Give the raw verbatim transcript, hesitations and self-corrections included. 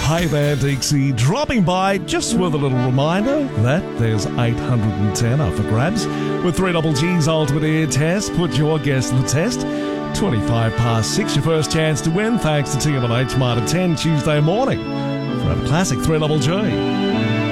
Hey there, Dixie. Dropping by just with a little reminder that there's eight hundred ten up for grabs. With three Double G's Ultimate Air Test, put your guess to the test. twenty-five past six, your first chance to win, thanks to T M H Martin ten Tuesday morning. From Classic three Double G.